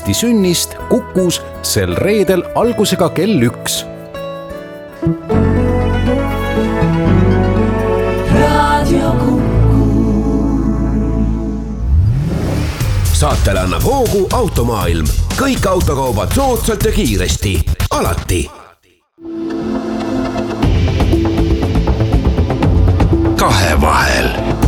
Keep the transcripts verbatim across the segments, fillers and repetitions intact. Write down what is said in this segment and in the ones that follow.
sünnist Kukus sel reedel algusega kell üks. Radio saatele annab hoogu Automaailm. Kõik autokaubad soodsalt ja kiiresti. Alati. Kahevahel.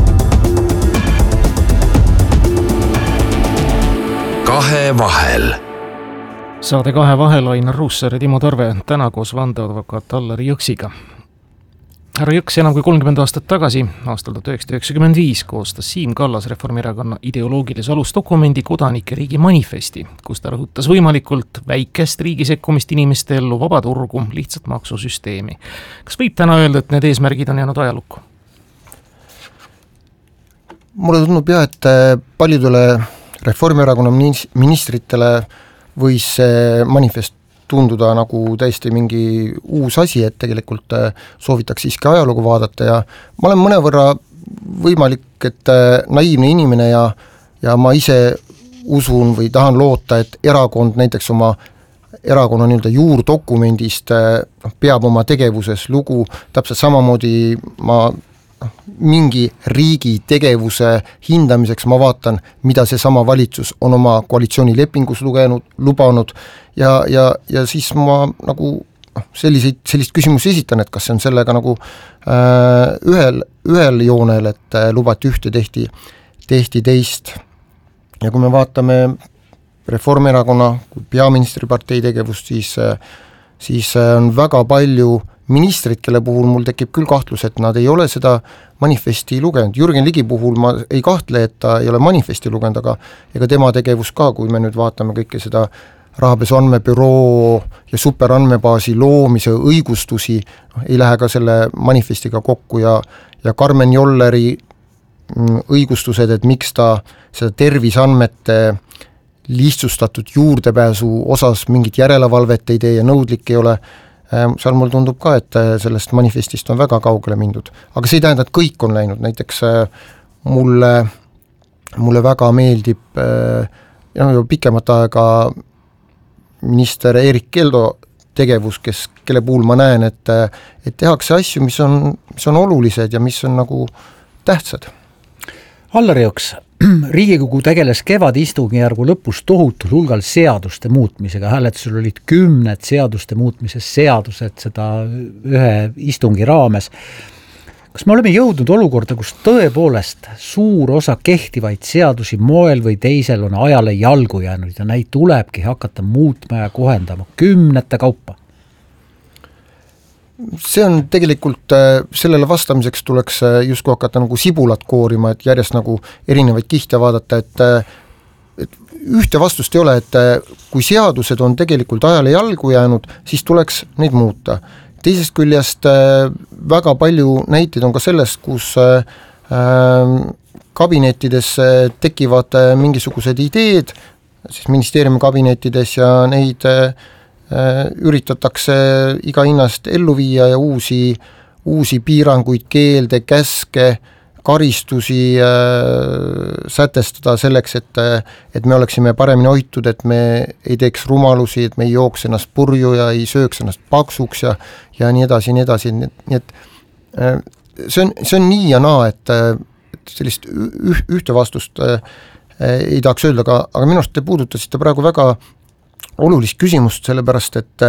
Kahevahel. Saade Kahevahel Ainar Ruussaar ja Timo Tarve täna koos vandeadvokaat Allar Jõksiga. Härra Jõks enam kui kolmkümmend aastat tagasi, aastal tuhat üheksasada üheksakümmend viis, koostas Siim Kallas Reformierakonna ideoloogilise alusdokumendi Kodanike riigi manifesti, kus ta rõhutas võimalikult väikest riigi sekkumist inimeste ellu, vaba turgu, lihtsalt maksusüsteemi. Kas võib täna öelda, et need eesmärgid on jäänud ajalukku? Mulle tundub jah, et paljudele Reformierakonna ministritele võis see manifest tunduda nagu täiesti mingi uus asi, et tegelikult soovitaks siiski ajalugu vaadata ja ma olen mõnevõrra võimalik, et naiivne inimene ja, ja ma ise usun või tahan loota, et erakond näiteks oma erakonna nii-öelda juurdokumendist peab oma tegevuses lugu, täpselt samamoodi ma mingi riigi tegevuse hindamiseks ma vaatan, mida see sama valitsus on oma koalitsioonilepingus lugenud, lubanud ja, ja, ja siis ma nagu selliseid, sellist küsimusi esitan, et kas see on sellega nagu äh, ühel, ühel joonel, et äh, lubati ühte, tehti, tehti teist. Ja kui me vaatame Reformierakonna kui peaministripartei tegevust, siis, äh, siis äh, on väga palju ministrid, kelle puhul mul tekib küll kahtlus, et nad ei ole seda manifesti lugenud. Jürgen Ligi puhul ma ei kahtle, et ta ei ole manifesti lugenud, aga ega tema tegevus ka, kui me nüüd vaatame kõike seda rahapesu andmebüroo ja superandmebaasi loomise õigustusi, ei lähe ka selle manifestiga kokku ja, ja Karmen Jolleri õigustused, et miks ta seda tervisandmete lihtsustatud juurdepääsu osas mingit järelevalvet ei tee ja nõudlik ei ole, seal mul tundub ka, et sellest manifestist on väga kaugele mindud. Aga see ei tähenda, et kõik on läinud. Näiteks mulle, mulle väga meeldib ja no, pikemat aega minister Erik Keldo tegevus, kes, kelle puhul ma näen, et, et tehakse asju, mis on, mis on olulised ja mis on nagu tähtsad. Allar Jõks, Riigikogu tegeles kevad istungjärgu lõpus tohutul hulgal seaduste muutmisega. Hääletusel olid kümned seaduste muutmises seadused seda ühe istungi raames. Kas me oleme jõudnud olukorda, kus tõepoolest suur osa kehtivaid seadusi moel või teisel on ajale jalgu jäänud ja neid tulebki hakata muutma ja kohendama kümnete kaupa? See on tegelikult, sellele vastamiseks tuleks justkui hakata nagu sibulat koorima, et järjest nagu erinevaid kihte vaadata, et, et ühte vastust ei ole, et kui seadused on tegelikult ajale jalgu jäänud, siis tuleks neid muuta. Teisest küljest väga palju näiteid on ka sellest, kus kabinettides tekivad mingisugused ideed, siis ministeeriumi kabinettides ja neid üritatakse iga hinnast ellu viia ja uusi, uusi piiranguid, keelde, käske, karistusi äh, sätestada selleks, et, et me oleksime paremini hoitud, et me ei teeks rumalusi, et me ei jooks ennast purju ja ei sööks ennast paksuks ja, ja nii edasi, nii edasi. Nii et äh, see, on, see on nii ja naa, et, et sellist üh, ühte vastust äh, ei tahaks öelda, aga, aga minu arust te puudutasite praegu väga olulist küsimust, sellepärast, et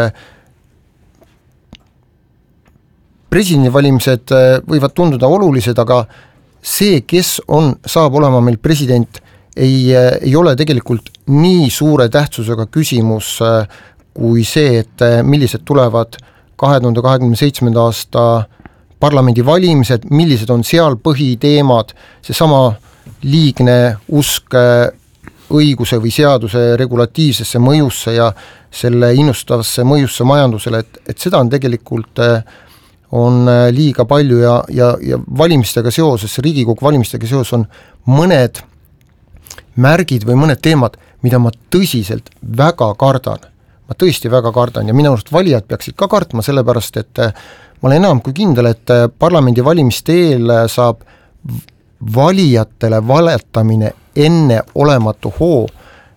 presidendivalimised võivad tunduda olulised, aga see, kes on, saab olema meil president, ei, ei ole tegelikult nii suure tähtsusega küsimus kui see, et millised tulevad kahe tuhande kahekümne seitsmenda aasta parlamendivalimised, millised on seal põhiteemad, see sama liigne usk õiguse või seaduse regulatiivsesse mõjusse ja selle innustavasse mõjusse majandusele, et, et seda on tegelikult on liiga palju ja, ja, ja valimistega seoses, Riigikogu valimistega seoses on mõned märgid või mõned teemad, mida ma tõsiselt väga kardan. Ma tõesti väga kardan ja minu arust valijad peaksid ka kartma, sellepärast, et ma olen enam kui kindel, et parlamendi valimiste eel saab valijatele valetamine enne olematu hoo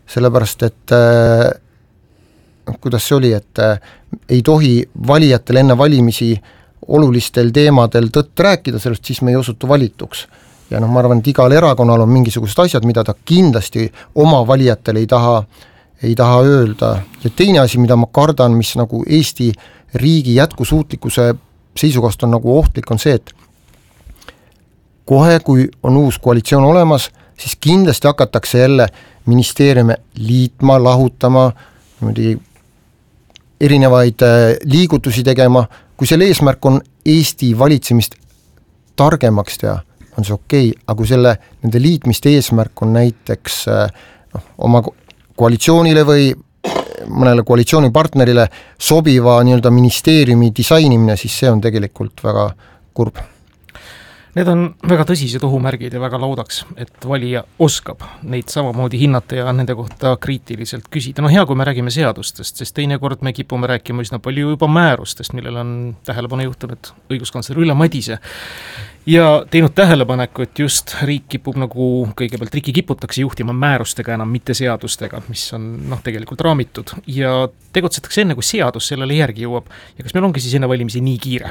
sellepärast et äh, kuidas see oli, et äh, ei tohi valijatel enne valimisi olulistel teemadel tõtt rääkida, sellest siis me ei osutu valituks. Ja noh, ma arvan, et igal erakonnal on mingisugused asjad, mida ta kindlasti oma valijatele ei taha, ei taha öelda. Ja teine asi, mida ma kardan, mis nagu Eesti riigi jätkusuutlikkuse seisukohast on nagu ohtlik, on see, et kohe, kui on uus koalitsioon olemas, siis kindlasti hakatakse jälle ministeeriume liitma, lahutama, niimoodi erinevaid liigutusi tegema. Kui selle eesmärk on Eesti valitsemist targemaks teha, on see okei, okay, aga kui selle nende liitmiste eesmärk on näiteks no, oma koalitsioonile või mõnele koalitsioonipartnerile sobiva nii-öelda ministeeriumi disainimine, siis see on tegelikult väga kurb. Need on väga tõsised ohumärgid ja väga loodaks, et valija oskab neid samamoodi hinnata ja nende kohta kriitiliselt küsida. No hea, kui me räägime seadustest, sest teinekord me kipume rääkima üsna palju juba määrustest, millele on tähelepanu juhtunud õiguskantsler Ülle Madise ja teinud tähelepaneku, et just riik kipub nagu, kõigepealt riiki kiputakse juhtima määrustega enam, mitte seadustega, mis on noh, tegelikult raamitud ja tegutsetakse enne, kui seadus sellele järgi jõuab. Ja kas meil ongi siis enne valimisi nii kiire?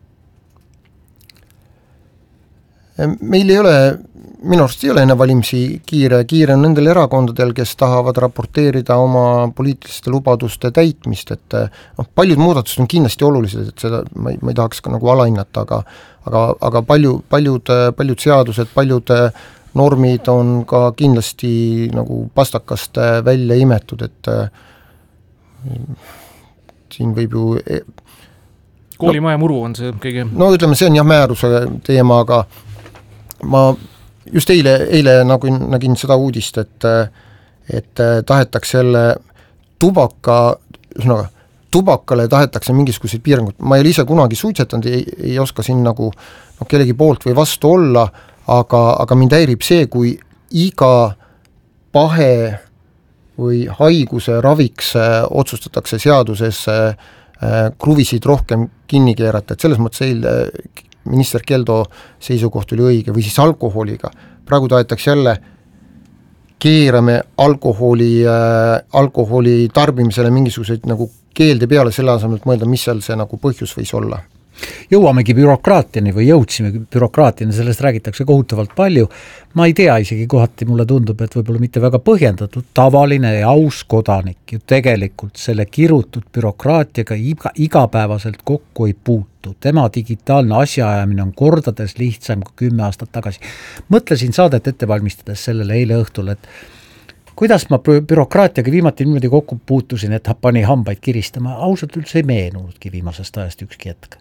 Meil ei ole, minu arust ei ole enne valimisi kiire, kiire on nendel erakondadel, kes tahavad raporteerida oma poliitiliste lubaduste täitmist, et noh, paljud muudatused on kindlasti olulised, et seda ma ei, ma ei tahaks ka nagu alahinnata, aga, aga, aga palju, paljud, paljud seadused, paljud normid on ka kindlasti nagu pastakast välja imetud, et siin võib ju koolimaja muru on see kõige... No ütleme, see on jah määruse teema, aga ma just eile, eile nagu nägin seda uudist, et, et tahetakse jälle tubaka, ühesõnaga, tubakale tahetakse mingisuguseid piirangut. Ma ei ole ise kunagi suitsetanud, ei, ei oska siin nagu no, kellegi poolt või vastu olla, aga, aga mind häirib see, kui iga pahe või haiguse raviks otsustatakse seaduses kruvisid rohkem kinni keerata, et selles mõttes eile minister Keldo seisukoht oli õige, või siis alkoholiga. Praegu tahetakse jälle keerame alkoholi, äh, alkoholi tarbimisele mingisuguseid nagu keelde peale selle asemel, et mõelda, mis seal see nagu põhjus võis olla. Jõuamegi bürokraatiani või jõudsime bürokraatiani, sellest räägitakse kohutavalt palju. Ma ei tea, isegi kohati mulle tundub, et võib-olla mitte väga põhjendatud, tavaline ja aus kodanik ju tegelikult selle kirutud bürokraatiaga iga, igapäevaselt kokku ei puutu. Tema digitaalne asjaajamine on kordades lihtsam kui kümme aastat tagasi. Mõtlesin saadet ette valmistades sellele eile õhtul, et kuidas ma bürokraatiaga viimati niimoodi kokku puutusin, et pani hambaid kiristama, ausalt üldse ei meenunudki viimasest ajast ükski hetk.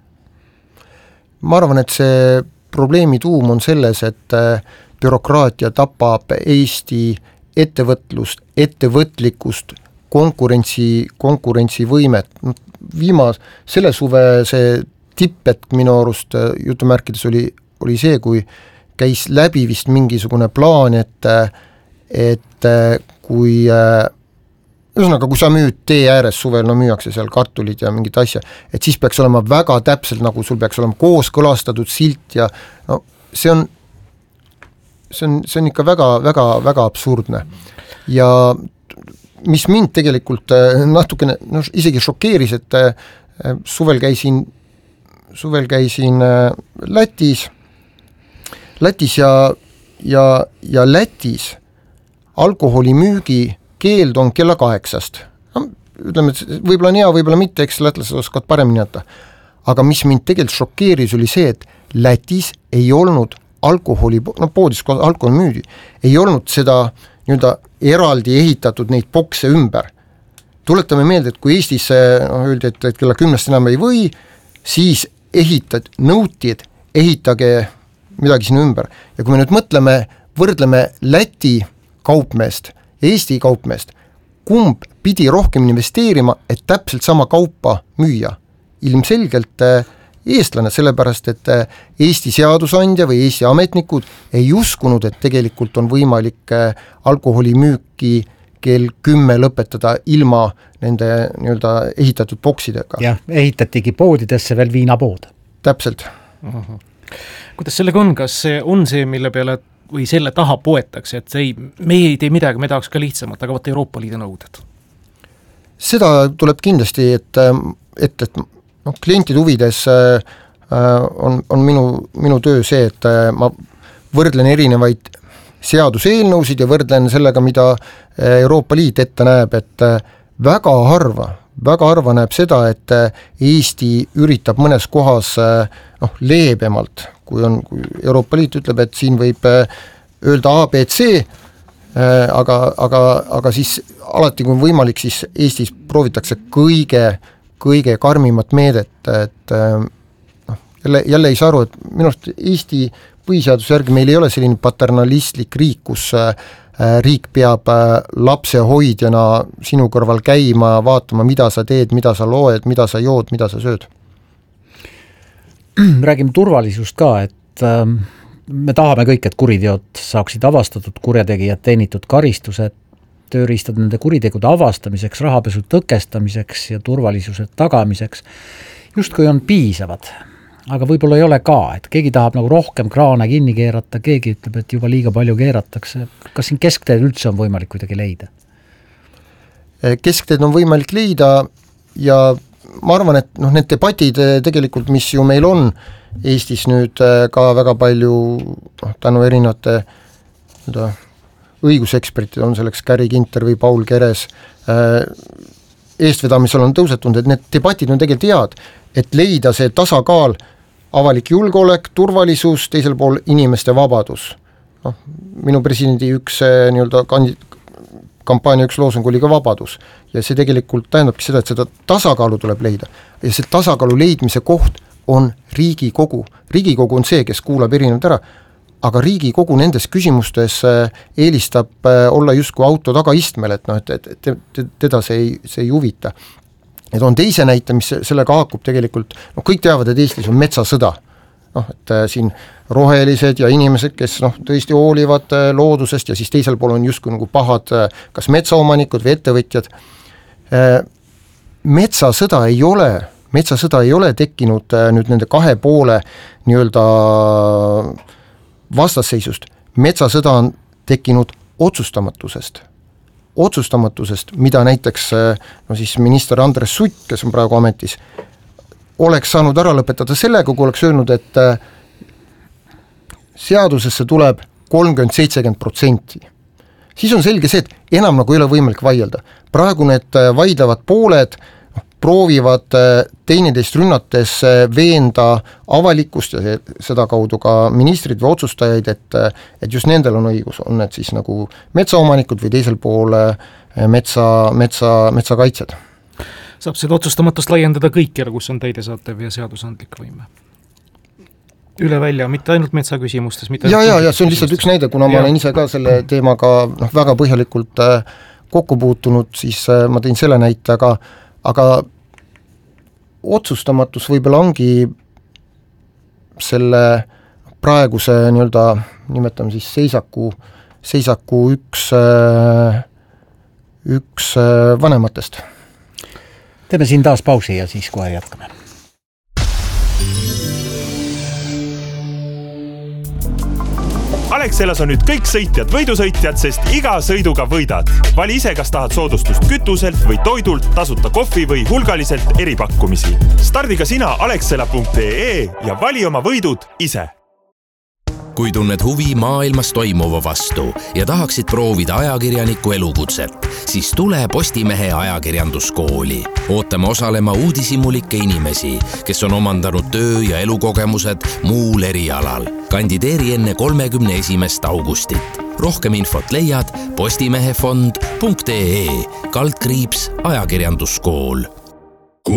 Ma arvan, et see probleemi tuum on selles, et bürokraatia tapab Eesti ettevõtlust, ettevõtlikkust, konkurentsi, konkurentsivõimet. Viimas, selle suve see tippetk minu arust jutumärkides oli, oli see, kui käis läbi vist mingisugune plaan, et, et kui ühesõnaga, kui sa müüd tee ääres suvel, no müüakse seal kartulid ja mingit asja, et siis peaks olema väga täpselt, nagu sul peaks olema kooskõlastatud silt ja no see on, see on, see on ikka väga, väga, väga absurdne. Ja mis mind tegelikult natukene, no isegi šokeeris, et suvel käisin, suvel käisin Lätis, Lätis ja, ja, ja Lätis alkoholimüügi keeld on kella kaheksast. No, ütleme, et võib-olla on hea, võib-olla mitte, eks lätlased oskavad paremini jätta. Aga mis mind tegelikult šokeeris oli see, et Lätis ei olnud alkoholi, no poodis, kui alkohol müüdi, ei olnud seda nii-öelda eraldi ehitatud neid bokse ümber. Tuletame meelde, et kui Eestis no, öeldi, et, et kella kümnest enam ei või, siis ehitad, nõuti, et ehitage midagi sinna ümber. Ja kui me nüüd mõtleme, võrdleme Läti kaupmeest, Eesti kaupmeest, kumb pidi rohkem investeerima, et täpselt sama kaupa müüa. Ilmselgelt eestlane, sellepärast, et Eesti seadusandja või Eesti ametnikud ei uskunud, et tegelikult on võimalik alkoholimüüki kell kümme lõpetada ilma nende nii-öelda ehitatud boksidega. Jah, ehitatigi poodidesse veel viinapood. Täpselt. Uh-huh. Kuidas sellega on, kas see on see, mille peale või selle taha poetakse, et ei, me ei tee midagi, me tahaks ka lihtsamalt, aga võtta Euroopa Liidu nõuded? Seda tuleb kindlasti, et, et, et noh, klientide huvides on, on minu, minu töö see, et ma võrdlen erinevaid seaduseelnõusid ja võrdlen sellega, mida Euroopa Liit ette näeb, et väga harva, väga harva näeb seda, et Eesti üritab mõnes kohas noh, leebemalt, kui on, kui Euroopa Liit ütleb, et siin võib öelda A, B, C, aga, aga, aga siis alati, kui on võimalik, siis Eestis proovitakse kõige, kõige karmimat meedet, et noh, jälle, jälle ei saa aru, et minu arust Eesti põhiseaduse järgi meil ei ole selline paternalistlik riik, kus riik peab lapse hoidjana sinu kõrval käima, vaatama, mida sa teed, mida sa loed, mida sa jood, mida sa sööd. Räägime turvalisust ka, et äh, me tahame kõik, et kuriteod saaksid avastatud, kurjategijad teenitud karistused, tööriistad nende kuritegude avastamiseks, rahapesu tõkestamiseks ja turvalisuse tagamiseks justkui on piisavad. Aga võib-olla ei ole ka, et keegi tahab nagu rohkem kraane kinni keerata, keegi ütleb, et juba liiga palju keeratakse. Kas siin keskteed üldse on võimalik kuidagi leida? Keskteed on võimalik leida ja ma arvan, et noh, need debatid tegelikult, mis ju meil on Eestis nüüd ka väga palju noh, tänu erinevate õigusekspertid on selleks Käri Ginter või Paul Keres eestvedamisel on tõusetunud, et need debatid on tegelikult head, et leida see tasakaal avalik julgeolek, turvalisus, teisel pool inimeste vabadus. noh, minu presidendi üks nii-öelda kandi- kampaania üks loosung oli ka vabadus ja see tegelikult tähendabki seda, et seda tasakaalu tuleb leida ja see tasakaalu leidmise koht on Riigikogu. Riigikogu on see, kes kuulab erinevad ära, aga Riigikogu nendes küsimustes eelistab olla justkui auto tagaistmel, et, no, et, et, et teda see ei, see ei huvita. Ja on teise näite, mis sellega haakub tegelikult, no kõik teavad, et Eestis on metsasõda. noh, et siin rohelised ja inimesed, kes noh, tõesti hoolivad loodusest ja siis teisel pool on justkui nagu pahad kas metsaomanikud või ettevõtjad. Metsasõda ei ole, metsasõda ei ole tekkinud nüüd nende kahe poole nii-öelda vastasseisust. Metsasõda on tekkinud otsustamatusest. Otsustamatusest, mida näiteks no siis minister Andres Sutt, kes on praegu ametis, oleks saanud ära lõpetada sellega, kui oleks öelnud, et seadusesse tuleb kolmkümmend seitsekümmend protsenti. Siis on selge see, et enam nagu ei ole võimalik vaielda. Praegu need vaidlevad pooled proovivad teineteist rünnates veenda avalikkust ja seda kaudu ka ministrid või otsustajaid, et, et just nendel on õigus, on need siis nagu metsaomanikud või teisel pool metsa, metsa, metsakaitsjad. Saab seda otsustamatust laiendada kõikjal, kus on täidesaatev ja seadusandlik võime. Üle välja, mitte ainult metsaküsimustes. Mitte ja, ja, ja see on lihtsalt üks näide, kuna ja. ma olen ise ka selle teemaga noh, väga põhjalikult kokku puutunud, siis ma tõin selle näite, aga, aga otsustamatus võib-olla ongi selle praeguse nii-öelda, nimetame siis seisaku, seisaku üks, üks vanematest. Teeme siin taas pausi ja siis kohe jätkame. Alexelas on nüüd kõik sõitjad võidusõitjad, sest iga sõiduga võidad. Vali ise, kas tahad soodustust kütuselt või toidult, tasuta kohvi või hulgaliselt eripakkumisi. Stardiga sina alexela punkt ee ja vali oma võidud ise. Kui tunned huvi maailmas toimuva vastu ja tahaksid proovida ajakirjaniku elukutset, siis tule Postimehe ajakirjanduskooli. Ootame osalema uudishimulikke inimesi, kes on omandanud töö- ja elukogemused muul erialal. Kandideeri enne kolmekümne esimest augustit. Rohkem infot leiad postimehefond punkt ee kaldkriips ajakirjanduskool.